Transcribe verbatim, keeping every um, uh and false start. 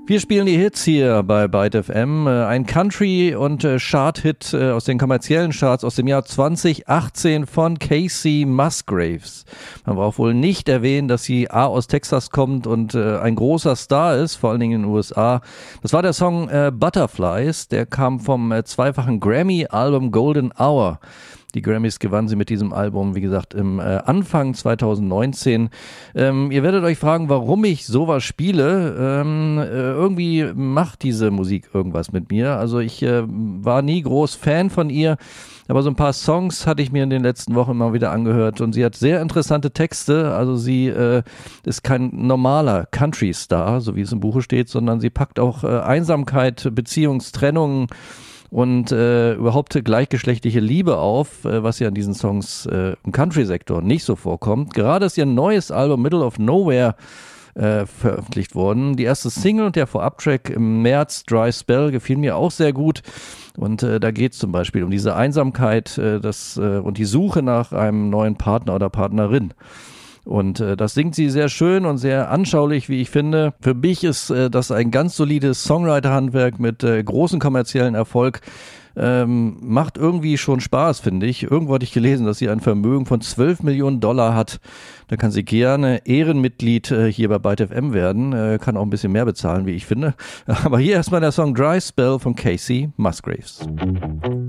Wir spielen die Hits hier bei Byte F M. Ein Country- und Chart-Hit aus den kommerziellen Charts aus dem Jahr zwanzig achtzehn von Kacey Musgraves. Man braucht wohl nicht erwähnen, dass sie A aus Texas kommt und ein großer Star ist, vor allen Dingen in den U S A. Das war der Song Butterflies, der kam vom zweifachen Grammy-Album Golden Hour. Die Grammys gewann sie mit diesem Album, wie gesagt, im äh, Anfang zwanzig neunzehn. Ähm, ihr werdet euch fragen, warum ich sowas spiele. Ähm, äh, irgendwie macht diese Musik irgendwas mit mir. Also ich äh, war nie groß Fan von ihr, aber so ein paar Songs hatte ich mir in den letzten Wochen mal wieder angehört und sie hat sehr interessante Texte. Also sie äh, ist kein normaler Country-Star, so wie es im Buche steht, sondern sie packt auch äh, Einsamkeit, Beziehungstrennungen und äh, überhaupt gleichgeschlechtliche Liebe auf, äh, was ja in diesen Songs äh, im Country-Sektor nicht so vorkommt. Gerade ist ihr neues Album Middle of Nowhere äh, veröffentlicht worden. Die erste Single und der Vorabtrack im März, Dry Spell, gefiel mir auch sehr gut. Und äh, da geht es zum Beispiel um diese Einsamkeit äh, das, äh, und die Suche nach einem neuen Partner oder Partnerin. Und äh, das singt sie sehr schön und sehr anschaulich, wie ich finde. Für mich ist äh, das ein ganz solides Songwriter-Handwerk mit äh, großem kommerziellen Erfolg. Ähm, macht irgendwie schon Spaß, finde ich. Irgendwo hatte ich gelesen, dass sie ein Vermögen von zwölf Millionen Dollar hat. Da kann sie gerne Ehrenmitglied äh, hier bei Byte F M werden. Äh, kann auch ein bisschen mehr bezahlen, wie ich finde. Aber hier erstmal der Song Dry Spell von Kacey Musgraves.